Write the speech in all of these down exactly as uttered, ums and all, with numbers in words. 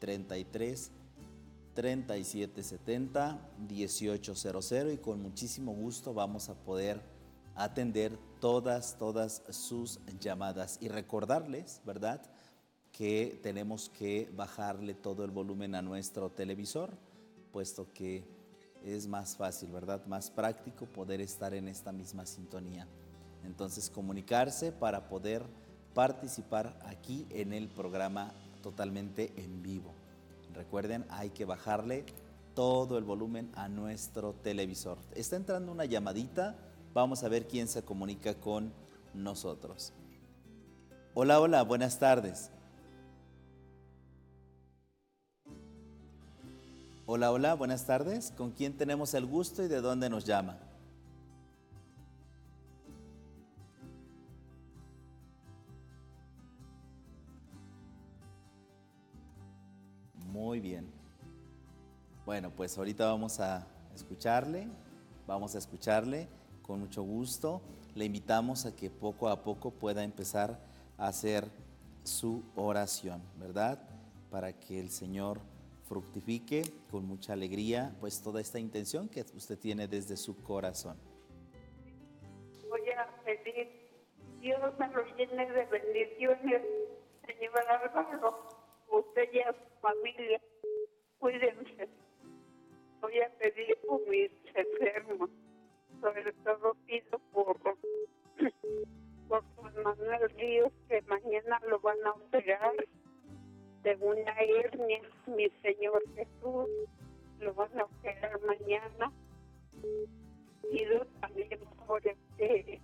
treinta y tres, treinta y siete setenta, dieciocho cero cero, y con muchísimo gusto vamos a poder atender todas, todas sus llamadas y recordarles, ¿verdad?, que tenemos que bajarle todo el volumen a nuestro televisor, puesto que es más fácil, ¿verdad?, más práctico poder estar en esta misma sintonía. Entonces, comunicarse para poder participar aquí en el programa totalmente en vivo. Recuerden, hay que bajarle todo el volumen a nuestro televisor. Está entrando una llamadita, vamos a ver quién se comunica con nosotros. Hola, hola, buenas tardes. Hola, hola, buenas tardes. ¿Con quién tenemos el gusto y de dónde nos llama? Muy bien. Bueno, pues ahorita vamos a escucharle, vamos a escucharle con mucho gusto. Le invitamos a que poco a poco pueda empezar a hacer su oración, ¿verdad? Para que el Señor fructifique con mucha alegría pues toda esta intención que usted tiene desde su corazón. Voy a pedir, Dios me lo llene de bendiciones, señor Álvaro, usted y a su familia, cuídense. Voy a pedir por mis enfermos, sobre todo pido por, por Juan Manuel Ríos, que mañana lo van a operar de una hernia, mi Señor Jesús, lo van a operar mañana. Pido también por este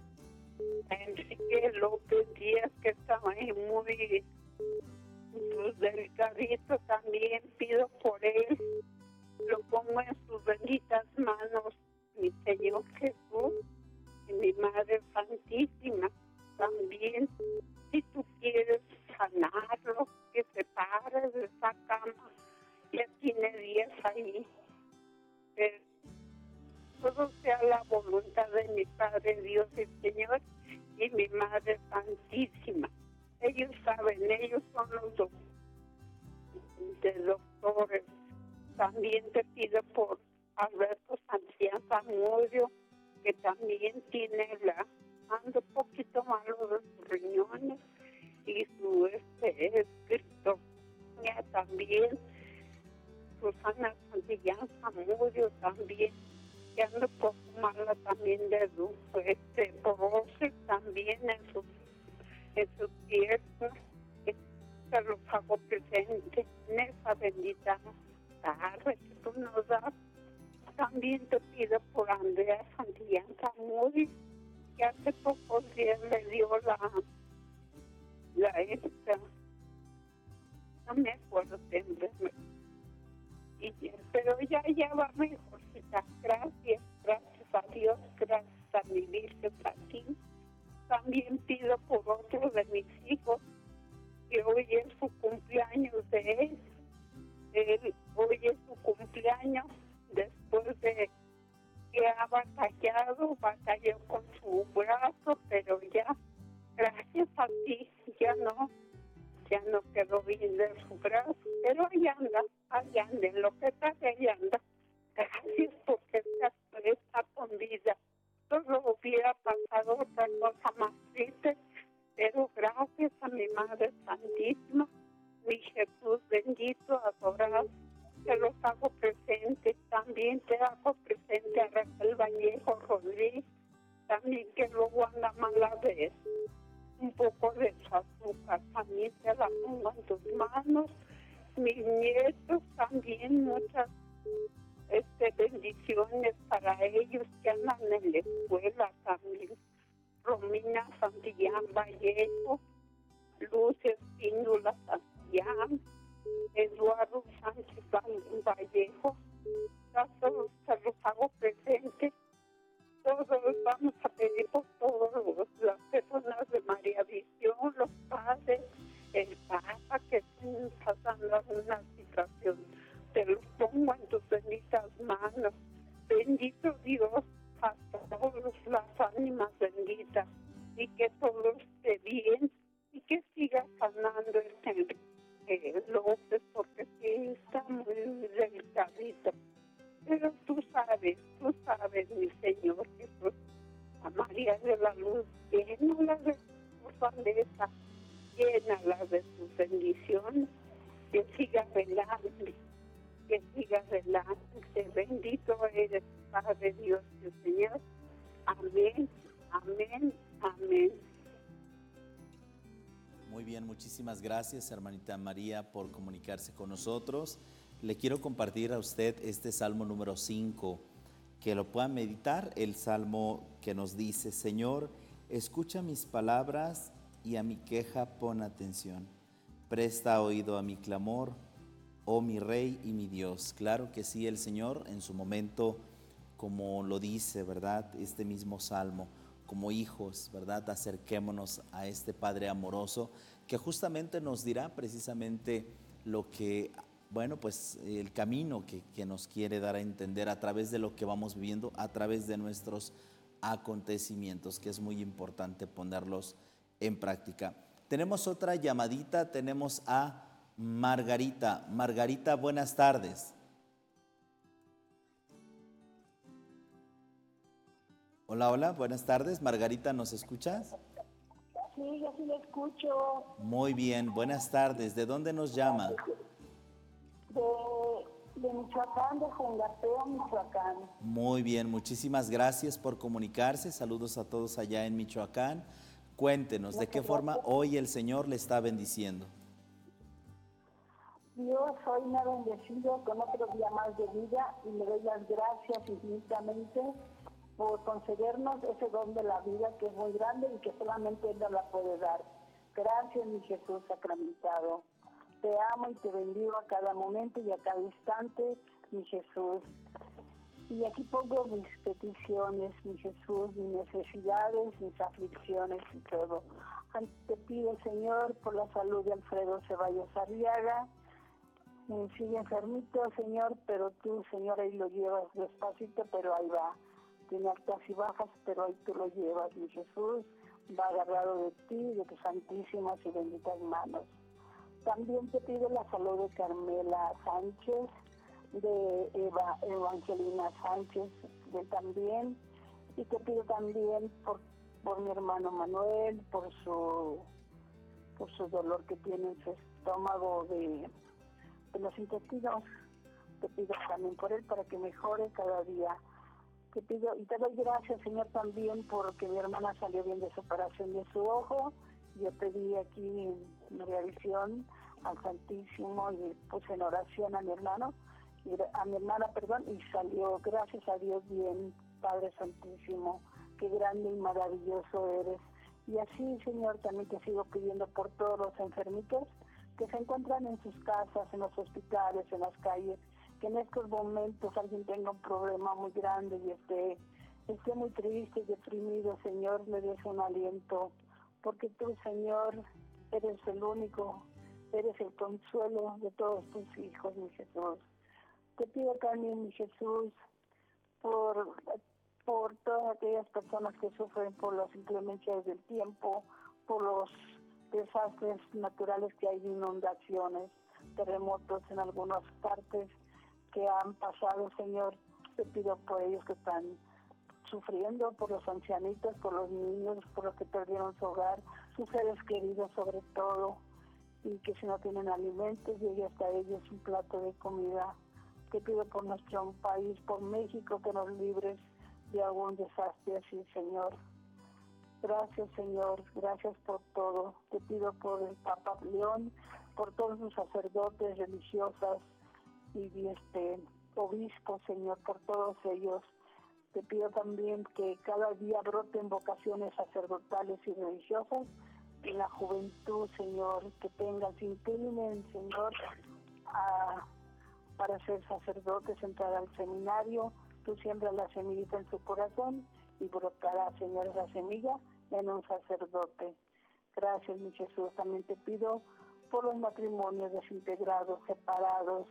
Enrique López Díaz, que está ahí muy pues, delgadito, también pido por él, lo pongo en sus benditas manos, mi Señor Jesús y mi Madre Santísima. También, si tú quieres sanarlo, que se pare de esa cama, ya tiene días ahí. Eh, todo sea la voluntad de mi Padre Dios y Señor y mi Madre Santísima. Ellos saben, ellos son los do- de doctores. También te pido por Alberto Santillán Zamudio, que también tiene la, anda un poquito malo de sus riñones y su este escrito también. Susana Santillán Zamudio también, que anda un poco mala también de su este broce también en sus en sus piernas. Se los hago presente en esa bendita tarde que tú nos das. También te pido por Andrea Santillán Zamudio, que hace pocos días le dio la la esta, no me acuerdo de enfermedad. Y, pero ya, ya va mejorcita. Gracias, gracias a Dios, gracias a mi Virgen aquí. También pido por otro de mis hijos, que hoy es su cumpleaños de él. él hoy es su cumpleaños después de que ha batallado, batalló con su brazo, pero ya, gracias a ti, ya no. Ya no quedó bien de su brazo, pero ahí anda, ahí anda, en lo que está, ahí anda. Gracias porque está, está con vida. Todo hubiera pasado otra cosa más triste, pero gracias a mi Madre Santísima, mi Jesús bendito, adorado, te los hago presente. También te hago presente a Raquel Vallejo Rodríguez, también que luego anda mala vez. Un poco de su azúcar, también te la pongo en tus manos. Mis nietos también, muchas este, bendiciones para ellos que andan en la escuela también. Romina Santillán Vallejo, Luz Espíndola Santillán, Eduardo Sánchez Vallejo, a todos se los hago presente. Todos vamos a pedir por todas las personas de María Visión, los padres, el Papa, que están pasando alguna situación. Te los pongo en tus benditas manos. Bendito Dios, a todas las ánimas benditas, y que todo esté bien, y que siga sanando este eh, López, porque está muy delicadito. Pero tú sabes, tú sabes, mi Señor Jesús, a María de la Luz, llénala de tu fortaleza, llénala de tu bendición, que siga adelante, que siga adelante. Bendito eres, Padre Dios y Señor. Amén, amén, amén. Muy bien, muchísimas gracias, hermanita María, por comunicarse con nosotros. Le quiero compartir a usted este Salmo número cinco, que lo puedan meditar, el Salmo que nos dice: Señor, escucha mis palabras y a mi queja pon atención. Presta oído a mi clamor, oh mi Rey y mi Dios. Claro que sí, el Señor en su momento, como lo dice, ¿verdad?, este mismo Salmo, como hijos, ¿verdad?, acerquémonos a este Padre amoroso que justamente nos dirá precisamente lo que, bueno, pues el camino que, que nos quiere dar a entender a través de lo que vamos viviendo, a través de nuestros acontecimientos, que es muy importante ponerlos en práctica. Tenemos otra llamadita, tenemos a Margarita. Margarita, buenas tardes. Hola, hola, buenas tardes. Margarita, ¿nos escuchas? Sí, yo sí lo escucho. Muy bien, buenas tardes. ¿De dónde nos llama? De, de Michoacán, de Jungateo, Michoacán. Muy bien, muchísimas gracias por comunicarse. Saludos a todos allá en Michoacán. Cuéntenos, ¿de qué forma hoy el Señor le está bendiciendo? Dios hoy me ha bendecido con otro día más de vida y le doy las gracias infinitamente por concedernos ese don de la vida que es muy grande y que solamente Él nos la puede dar. Gracias, mi Jesús sacramentado. Te amo y te bendigo a cada momento y a cada instante, mi Jesús. Y aquí pongo mis peticiones, mi Jesús, mis necesidades, mis aflicciones y todo. Te pido, Señor, por la salud de Alfredo Ceballos Arriaga. Me sigue enfermito, Señor, pero tú, Señor, ahí lo llevas despacito, pero ahí va. Tiene altas y bajas, pero ahí tú lo llevas, mi Jesús. Va agarrado de ti, de tus santísimas y benditas manos. También te pido la salud de Carmela Sánchez, de Eva Evangelina Sánchez, de también, y te pido también por, por mi hermano Manuel, por su por su dolor que tiene en su estómago de, de los intestinos. Te pido también por él para que mejore cada día. Te pido y te doy gracias, Señor, también porque mi hermana salió bien de su operación de su ojo. Yo pedí aquí en mi revisión al Santísimo y puse en oración a mi hermano, a mi hermana, perdón, y salió, gracias a Dios, bien. Padre Santísimo, qué grande y maravilloso eres. Y así, Señor, también te sigo pidiendo por todos los enfermitos que se encuentran en sus casas, en los hospitales, en las calles, que en estos momentos alguien tenga un problema muy grande y esté, esté muy triste y deprimido, Señor, le des un aliento, porque tú, Señor, eres el único, eres el consuelo de todos tus hijos, mi Jesús. Te pido también, mi Jesús, por, por todas aquellas personas que sufren por las inclemencias del tiempo, por los desastres naturales que hay de inundaciones, terremotos en algunas partes que han pasado, Señor. Te pido por ellos que están sufriendo, por los ancianitos, por los niños, por los que perdieron su hogar, sus seres queridos sobre todo, y que si no tienen alimentos, llegue hasta ellos un plato de comida. Te pido por nuestro país, por México, que nos libres de algún desastre así, Señor. Gracias, Señor, gracias por todo. Te pido por el Papa León, por todos los sacerdotes, religiosas y este obispos, Señor, por todos ellos. Te pido también que cada día broten vocaciones sacerdotales y religiosas en la juventud, Señor, que tengan, se inclinen, Señor, a, para ser sacerdotes, entrar al seminario. Tú siembras la semillita en su corazón y brotará, Señor, esa semilla en un sacerdote. Gracias, mi Jesús. También te pido por los matrimonios desintegrados, separados,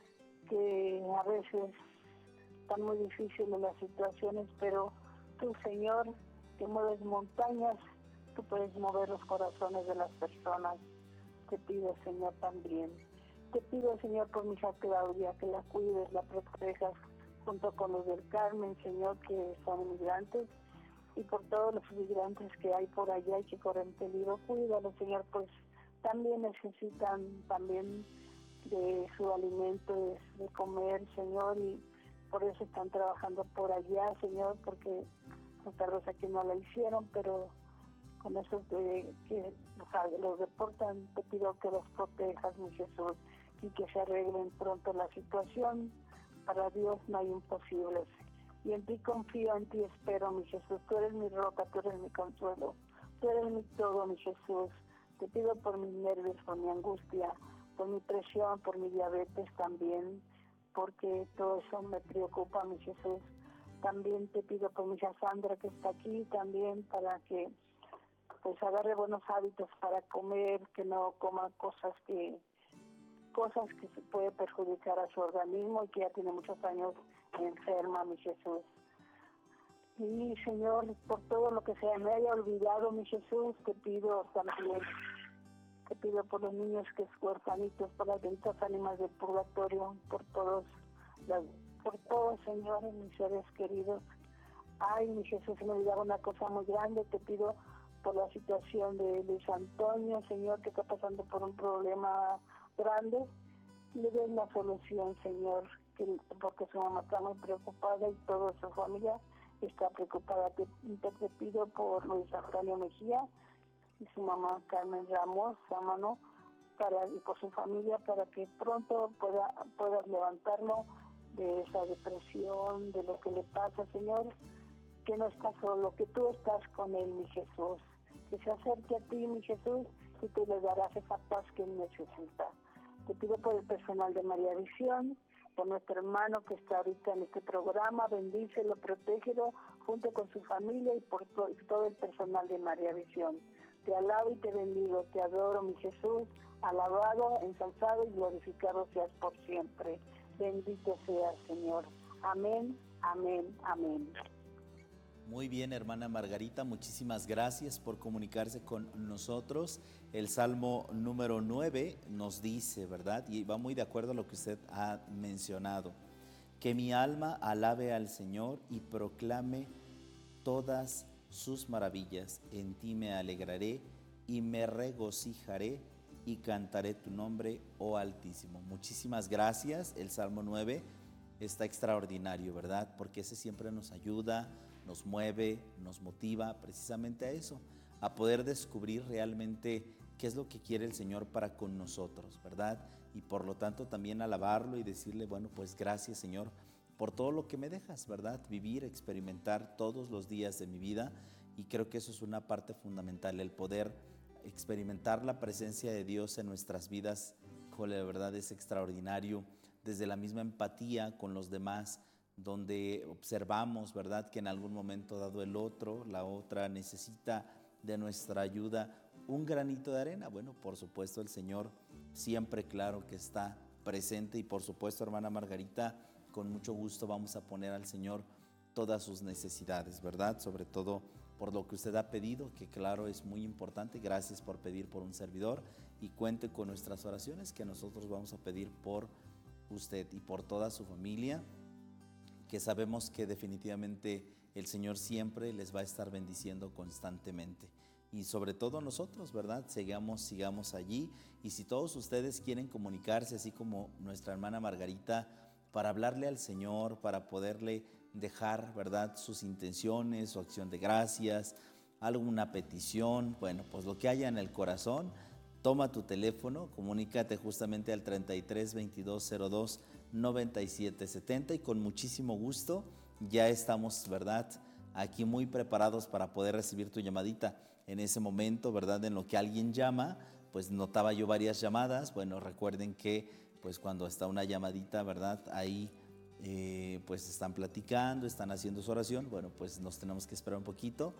que a veces están muy difíciles las situaciones, pero tú, Señor, que mueves montañas, tú puedes mover los corazones de las personas. Te pido, Señor, también. te pido, Señor, por mi hija Claudia, que la cuides, la protejas, junto con los del Carmen, Señor, que son migrantes, y por todos los migrantes que hay por allá y que corren peligro. Cuídalo, Señor, pues también necesitan también de su alimento, de, de comer, Señor, y por eso están trabajando por allá, Señor, porque Santa Rosa aquí no la hicieron, pero con eso de que los, los deportan, te pido que los protejas, mi Jesús, y que se arreglen pronto la situación. Para Dios no hay imposibles. Y en ti confío, en ti espero, mi Jesús. Tú eres mi roca, tú eres mi consuelo. Tú eres mi todo, mi Jesús. Te pido por mis nervios, por mi angustia, por mi presión, por mi diabetes también, porque todo eso me preocupa, mi Jesús. También te pido por mi hija Sandra, que está aquí, también para que pues agarre buenos hábitos para comer, que no coma cosas que cosas que se puede perjudicar a su organismo y que ya tiene muchos años enferma, mi Jesús. Y Señor, por todo lo que se me haya olvidado, mi Jesús, te pido también, te pido por los niños que es huerfanitos, por las benditas ánimas del purgatorio, por todos, las, por todos, Señor, mis seres queridos. Ay, mi Jesús, se me olvidaba una cosa muy grande, te pido por la situación de Luis Antonio, Señor, que está pasando por un problema grande, le den la solución, Señor, que, porque su mamá está muy preocupada y toda su familia está preocupada. Te, te pido por Luis Antonio Mejía y su mamá Carmen Ramos, hermano, para, y por su familia, para que pronto pueda puedas levantarlo de esa depresión, de lo que le pasa, Señor, que no está solo, que tú estás con él, mi Jesús, que se acerque a ti, mi Jesús, y tú le darás esa paz que él necesita. Te pido por el personal de María Visión, por nuestro hermano que está ahorita en este programa, bendícelo, protégelo, junto con su familia y por to- todo el personal de María Visión. Te alabo y te bendigo, te adoro, mi Jesús, alabado, ensalzado y glorificado seas por siempre. Bendito seas, Señor. Amén, amén, amén. Muy bien, hermana Margarita, muchísimas gracias por comunicarse con nosotros. El Salmo número nueve nos dice, ¿verdad? Y va muy de acuerdo a lo que usted ha mencionado, que mi alma alabe al Señor y proclame todas sus maravillas. En ti me alegraré y me regocijaré y cantaré tu nombre, oh Altísimo. Muchísimas gracias. El Salmo nueve está extraordinario, ¿verdad? Porque ese siempre nos ayuda, nos mueve, nos motiva precisamente a eso, a poder descubrir realmente qué es lo que quiere el Señor para con nosotros, ¿verdad? Y por lo tanto también alabarlo y decirle, bueno, pues gracias, Señor, por todo lo que me dejas, ¿verdad? Vivir, experimentar todos los días de mi vida, y creo que eso es una parte fundamental, el poder experimentar la presencia de Dios en nuestras vidas. Jole, de verdad es extraordinario, desde la misma empatía con los demás, donde observamos, ¿verdad?, que en algún momento dado el otro, la otra necesita de nuestra ayuda, un granito de arena. Bueno, por supuesto el Señor siempre, claro que está presente, y por supuesto, hermana Margarita, con mucho gusto vamos a poner al Señor todas sus necesidades, ¿verdad? Sobre todo por lo que usted ha pedido, que claro es muy importante. Gracias por pedir por un servidor, y cuente con nuestras oraciones, que nosotros vamos a pedir por usted y por toda su familia, que sabemos que definitivamente el Señor siempre les va a estar bendiciendo constantemente. Y sobre todo nosotros, ¿verdad? Sigamos, sigamos allí. Y si todos ustedes quieren comunicarse, así como nuestra hermana Margarita, para hablarle al Señor, para poderle dejar, ¿verdad?, sus intenciones, su acción de gracias, alguna petición, bueno, pues lo que haya en el corazón, toma tu teléfono, comunícate justamente al treinta y tres, veintidós, cero dos, noventa y siete, setenta, y con muchísimo gusto ya estamos, ¿verdad?, aquí muy preparados para poder recibir tu llamadita. En ese momento, ¿verdad?, en lo que alguien llama, pues notaba yo varias llamadas. Bueno, recuerden que pues cuando está una llamadita, ¿verdad?, ahí eh, pues están platicando, están haciendo su oración. Bueno, pues nos tenemos que esperar un poquito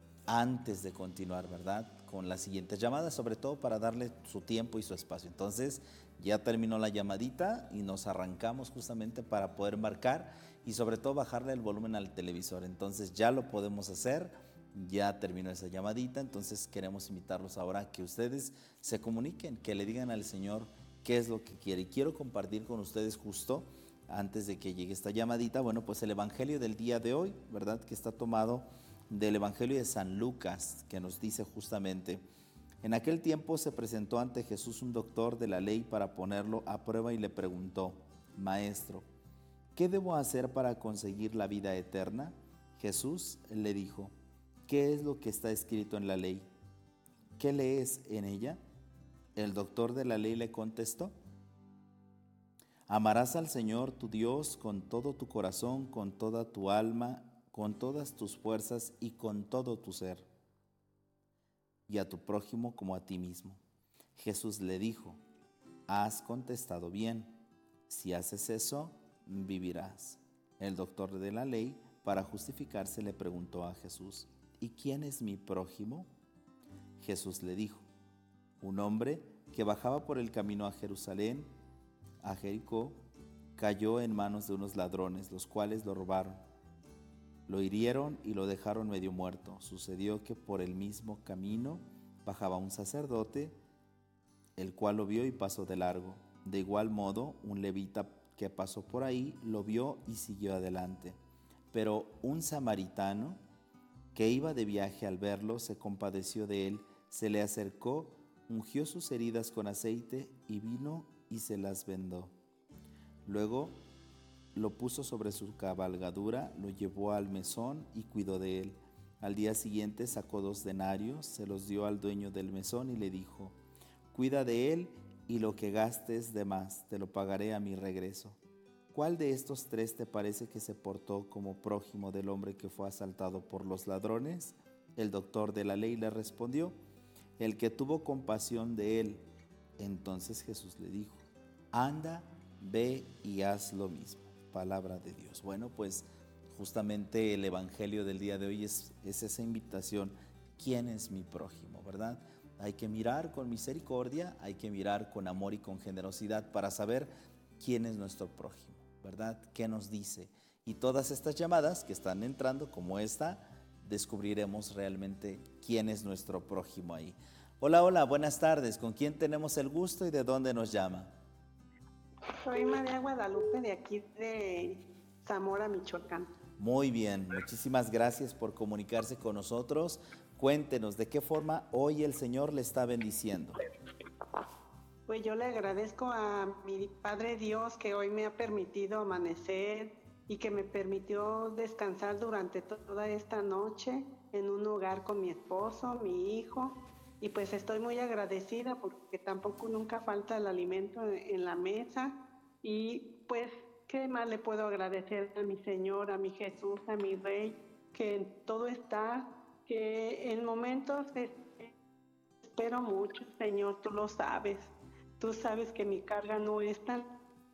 antes de continuar, ¿verdad?, con las siguientes llamadas, sobre todo para darle su tiempo y su espacio. Entonces ya terminó la llamadita y nos arrancamos justamente para poder marcar y sobre todo bajarle el volumen al televisor. Entonces ya lo podemos hacer, ya terminó esa llamadita. Entonces queremos invitarlos ahora a que ustedes se comuniquen, que le digan al Señor qué es lo que quiere. Y quiero compartir con ustedes justo antes de que llegue esta llamadita, bueno, pues el evangelio del día de hoy, ¿verdad? Que está tomado del evangelio de San Lucas, que nos dice justamente: en aquel tiempo se presentó ante Jesús un doctor de la ley para ponerlo a prueba y le preguntó: Maestro, ¿qué debo hacer para conseguir la vida eterna? Jesús le dijo: ¿qué es lo que está escrito en la ley? ¿Qué lees en ella? El doctor de la ley le contestó: amarás al Señor tu Dios con todo tu corazón, con toda tu alma, con todas tus fuerzas y con todo tu ser, y a tu prójimo como a ti mismo. Jesús le dijo: has contestado bien, si haces eso, vivirás. El doctor de la ley, para justificarse, le preguntó a Jesús: ¿y quién es mi prójimo? Jesús le dijo: un hombre que bajaba por el camino a Jerusalén, a Jericó, cayó en manos de unos ladrones, los cuales lo robaron. Lo hirieron y lo dejaron medio muerto. Sucedió que por el mismo camino bajaba un sacerdote, el cual lo vio y pasó de largo. De igual modo, un levita que pasó por ahí lo vio y siguió adelante. Pero un samaritano que iba de viaje, al verlo, se compadeció de él, se le acercó, ungió sus heridas con aceite y vino y se las vendó. Luego lo puso sobre su cabalgadura, lo llevó al mesón y cuidó de él. Al día siguiente sacó dos denarios, se los dio al dueño del mesón y le dijo: cuida de él y lo que gastes de más te lo pagaré a mi regreso. ¿Cuál de estos tres te parece que se portó como prójimo del hombre que fue asaltado por los ladrones? El doctor de la ley le respondió: el que tuvo compasión de él. Entonces Jesús le dijo: anda, ve y haz lo mismo. Palabra de Dios. Bueno, pues justamente el evangelio del día de hoy es, es esa invitación: ¿quién es mi prójimo? ¿Verdad? Hay que mirar con misericordia, hay que mirar con amor y con generosidad para saber quién es nuestro prójimo, ¿verdad? ¿Qué nos dice? Y todas estas llamadas que están entrando, como esta, descubriremos realmente quién es nuestro prójimo ahí. Hola, hola, buenas tardes. ¿Con quién tenemos el gusto y de dónde nos llama? Soy María Guadalupe, de aquí de Zamora, Michoacán. Muy bien, muchísimas gracias por comunicarse con nosotros. Cuéntenos, ¿de qué forma hoy el Señor le está bendiciendo? Pues yo le agradezco a mi Padre Dios que hoy me ha permitido amanecer y que me permitió descansar durante toda esta noche en un hogar con mi esposo, mi hijo, y pues estoy muy agradecida porque tampoco nunca falta el alimento en la mesa. Y pues, ¿qué más le puedo agradecer a mi Señor, a mi Jesús, a mi Rey? Que en todo está, que en momentos espero mucho, Señor, tú lo sabes. Tú sabes que mi carga no es tan...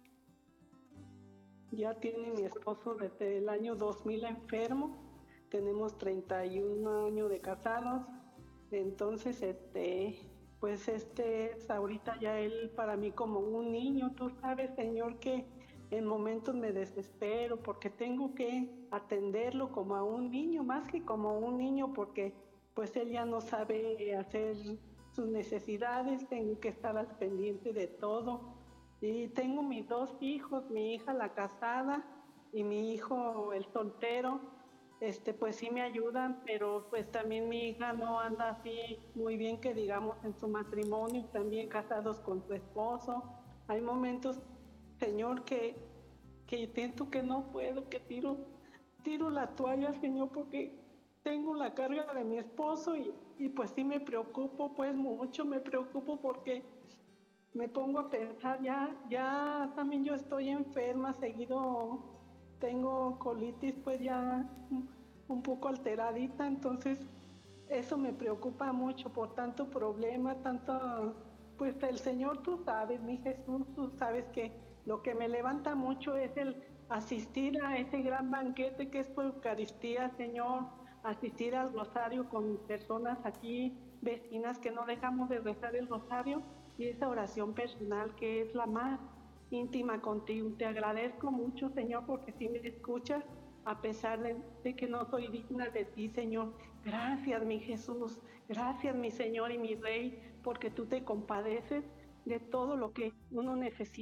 Ya tiene mi esposo desde el año dos mil enfermo, tenemos treinta y un años de casados, entonces, este, pues este es ahorita ya él para mí como un niño. Tú sabes, Señor, que en momentos me desespero porque tengo que atenderlo como a un niño, más que como un niño, porque pues él ya no sabe hacer sus necesidades, tengo que estar al pendiente de todo. Y tengo mis dos hijos, mi hija la casada y mi hijo el soltero. Este, pues sí me ayudan, pero pues también mi hija no anda así muy bien que digamos en su matrimonio, también casados con su esposo. Hay momentos, Señor, que, que siento que no puedo, que tiro, tiro la toalla, Señor, porque tengo la carga de mi esposo y, y pues sí me preocupo, pues mucho me preocupo porque me pongo a pensar, ya, ya también yo estoy enferma, seguido tengo colitis pues ya un poco alteradita, entonces eso me preocupa mucho por tanto problema, tanto, pues el Señor, tú sabes, mi Jesús, tú sabes que lo que me levanta mucho es el asistir a ese gran banquete que es tu Eucaristía, Señor, asistir al rosario con personas aquí, vecinas, que no dejamos de rezar el rosario, y esa oración personal que es la más íntima contigo. Te agradezco mucho, Señor, porque si me escuchas, a pesar de, de que no soy digna de ti, Señor. Gracias, mi Jesús, gracias, mi Señor y mi Rey, porque tú te compadeces de todo lo que uno necesita.